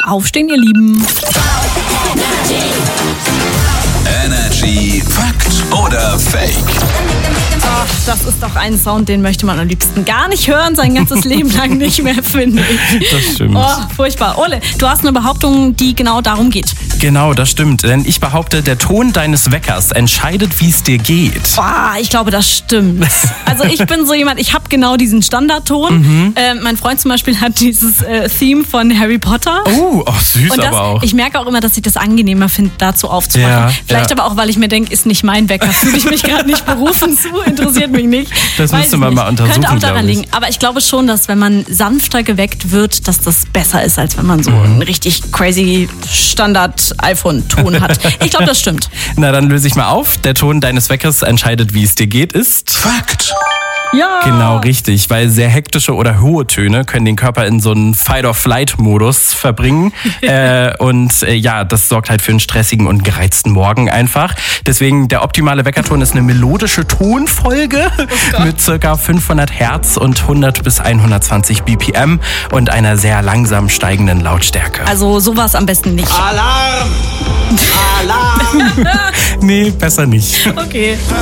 Aufstehen, ihr Lieben. Energy Fakt oder Fake? Ach, das ist doch ein Sound, den möchte man am liebsten gar nicht hören, sein ganzes Leben lang nicht mehr, finde ich. Das stimmt. Oh, furchtbar. Ole, du hast eine Behauptung, die genau darum geht. Genau, das stimmt. Denn ich behaupte, der Ton deines Weckers entscheidet, wie es dir geht. Boah, ich glaube, das stimmt. Also ich bin so jemand, ich habe genau diesen Standardton. Mein Freund zum Beispiel hat dieses Theme von Harry Potter. Oh, süß Und aber auch. ich merke auch immer, dass ich das angenehmer finde, dazu aufzumachen. Ja, Vielleicht ja. aber auch, weil ich mir denke, ist nicht mein Wecker. Fühle ich mich gerade nicht berufen zu, interessiert mich nicht. Das Weiß müsste ich man nicht. mal untersuchen, Könnte auch daran glaub ich. liegen. Aber ich glaube schon, dass wenn man sanfter geweckt wird, dass das besser ist, als wenn man so einen richtig crazy Standard-iPhone-Ton hat. Ich glaube, das stimmt. Na, dann löse ich mal auf. Der Ton deines Weckers entscheidet, wie es dir geht, ist... Fakt. Ja. Genau, richtig, weil sehr hektische oder hohe Töne können den Körper in so einen Fight-or-Flight-Modus verbringen. Ja, das sorgt halt für einen stressigen und gereizten Morgen einfach. Deswegen, der optimale Weckerton ist eine melodische Tonfolge mit circa 500 Hertz und 100 bis 120 BPM und einer sehr langsam steigenden Lautstärke. Also sowas am besten nicht. Alarm! Alarm! Nee, besser nicht. Okay.